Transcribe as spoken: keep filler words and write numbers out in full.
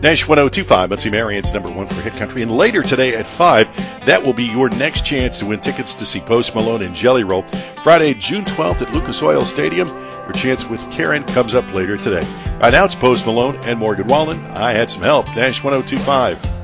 Nash one oh two five, Muncie Marion's number one for Hit Country. And later today at five, that will be your next chance to win tickets to see Post Malone and Jelly Roll. Friday, June twelfth at Lucas Oil Stadium. Your chance with Karen comes up later today. Right now, it's Post Malone and Morgan Wallen. I Had Some Help. Nash one oh two five.